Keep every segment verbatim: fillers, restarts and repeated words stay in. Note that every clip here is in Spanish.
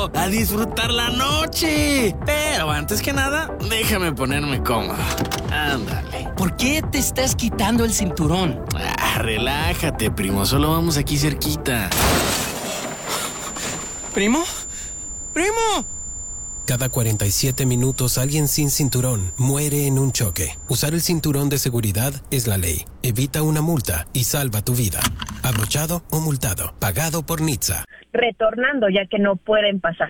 amigo, a disfrutar la noche. Pero antes que nada, déjame ponerme cómodo. Ándale. ¿Por qué te estás quitando el cinturón? Ah, relájate, primo, solo vamos aquí cerquita. ¿Primo? ¡Primo! Cada cuarenta y siete minutos alguien sin cinturón muere en un choque. Usar el cinturón de seguridad es la ley. Evita una multa y salva tu vida. Abrochado o multado. Pagado por N H T S A. Retornando ya que no pueden pasar.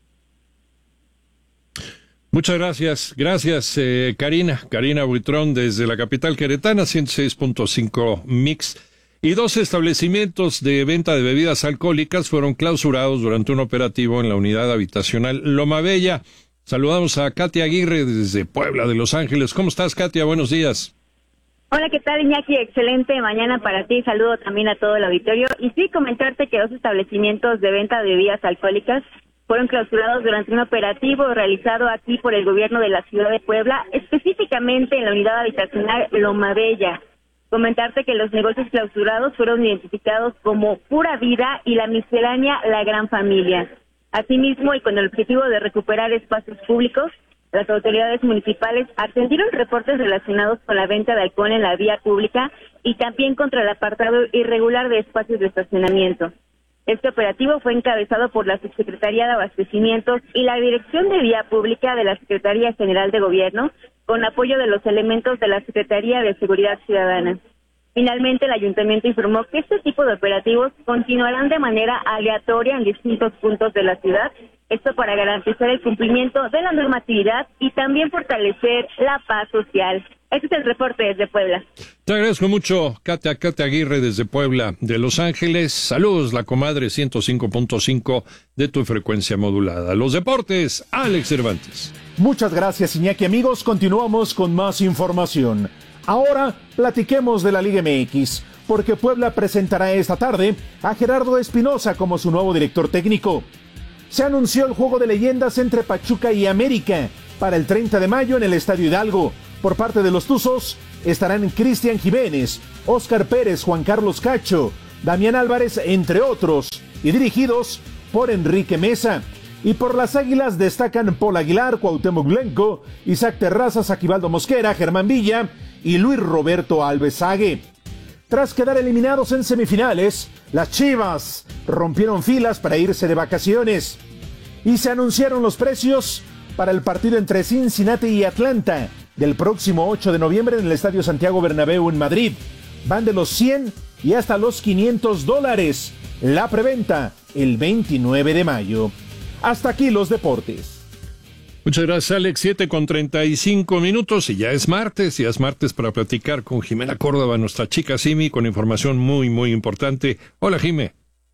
Muchas gracias. Gracias, eh, Karina. Karina Buitrón desde la capital queretana, ciento seis punto cinco Mix. Y dos establecimientos de venta de bebidas alcohólicas fueron clausurados durante un operativo en la unidad habitacional Loma Bella. Saludamos a Katia Aguirre desde Puebla de Los Ángeles. ¿Cómo estás, Katia? Buenos días. Hola, ¿qué tal, Iñaki? Excelente mañana para ti. Saludo también a todo el auditorio. Y sí, comentarte que dos establecimientos de venta de bebidas alcohólicas fueron clausurados durante un operativo realizado aquí por el gobierno de la ciudad de Puebla, específicamente en la unidad habitacional Loma Bella. Comentarte que los negocios clausurados fueron identificados como Pura Vida y la miscelánea La Gran Familia. Asimismo, y con el objetivo de recuperar espacios públicos, las autoridades municipales atendieron reportes relacionados con la venta de alcohol en la vía pública y también contra el apartado irregular de espacios de estacionamiento. Este operativo fue encabezado por la Subsecretaría de Abastecimientos y la Dirección de Vía Pública de la Secretaría General de Gobierno, con apoyo de los elementos de la Secretaría de Seguridad Ciudadana. Finalmente, el ayuntamiento informó que este tipo de operativos continuarán de manera aleatoria en distintos puntos de la ciudad, esto para garantizar el cumplimiento de la normatividad y también fortalecer la paz social. Este es el reporte desde Puebla. Te agradezco mucho, Katia, Katia Aguirre desde Puebla de Los Ángeles. Saludos, la comadre ciento cinco punto cinco de tu frecuencia modulada. Los deportes, Alex Cervantes. Muchas gracias, Iñaki. Amigos, continuamos con más información. Ahora platiquemos de la Liga M X, porque Puebla presentará esta tarde a Gerardo Espinosa como su nuevo director técnico. Se anunció el juego de leyendas entre Pachuca y América para el treinta de mayo en el Estadio Hidalgo. Por parte de los Tuzos estarán Cristian Jiménez, Óscar Pérez, Juan Carlos Cacho, Damián Álvarez, entre otros, y dirigidos por Enrique Mesa. Y por las Águilas destacan Paul Aguilar, Cuauhtémoc Blanco, Isaac Terrazas, Aquivaldo Mosquera, Germán Villa y Luis Roberto Alves Sague. Tras quedar eliminados en semifinales, las Chivas rompieron filas para irse de vacaciones. Y se anunciaron los precios para el partido entre Cincinnati y Atlanta del próximo ocho de noviembre en el Estadio Santiago Bernabéu en Madrid. Van de los cien y hasta los quinientos dólares. La preventa el veintinueve de mayo. Hasta aquí los deportes. Muchas gracias, Alex. siete con treinta y cinco minutos y ya es martes, ya es martes para platicar con Jimena Córdoba, nuestra chica Simi, con información muy, muy importante. Hola, Jime.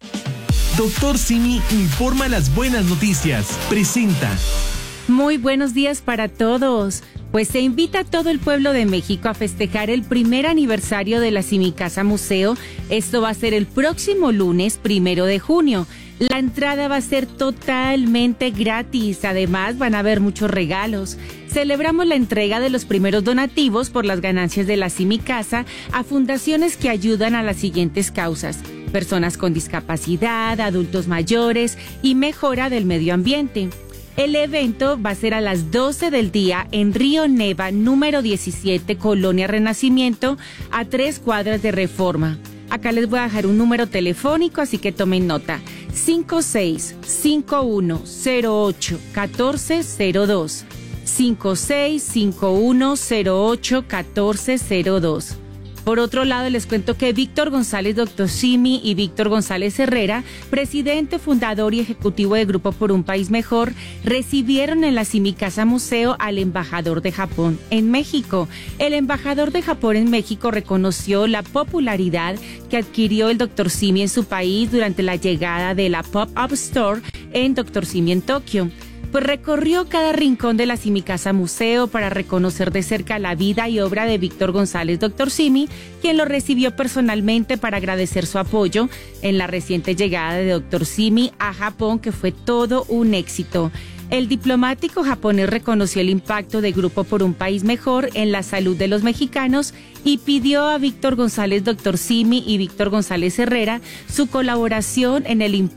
Doctor Simi informa las buenas noticias. Presenta. Muy buenos días para todos. Pues se invita a todo el pueblo de México a festejar el primer aniversario de la Simi Casa Museo. Esto va a ser el próximo lunes, primero de junio. La entrada va a ser totalmente gratis. Además, van a haber muchos regalos. Celebramos la entrega de los primeros donativos por las ganancias de la Simi Casa a fundaciones que ayudan a las siguientes causas: personas con discapacidad, adultos mayores y mejora del medio ambiente. El evento va a ser a las doce del día en Río Neva, número diecisiete, Colonia Renacimiento, a tres cuadras de Reforma. Acá les voy a dejar un número telefónico, así que tomen nota. cinco seis cinco uno cero ocho uno cuatro cero dos. cinco seis cinco uno cero ocho uno cuatro cero dos. Por otro lado, les cuento que Víctor González, doctor Simi, y Víctor González Herrera, presidente, fundador y ejecutivo de Grupo Por un País Mejor, recibieron en la Simi Casa Museo al embajador de Japón en México. El embajador de Japón en México reconoció la popularidad que adquirió el doctor Simi en su país durante la llegada de la Pop-Up Store en doctor Simi en Tokio. Pues recorrió cada rincón de la Simi Casa Museo para reconocer de cerca la vida y obra de Víctor González, doctor Simi, quien lo recibió personalmente para agradecer su apoyo en la reciente llegada de doctor Simi a Japón, que fue todo un éxito. El diplomático japonés reconoció el impacto de Grupo Por un País Mejor en la salud de los mexicanos y pidió a Víctor González, doctor Simi, y Víctor González Herrera su colaboración en el impacto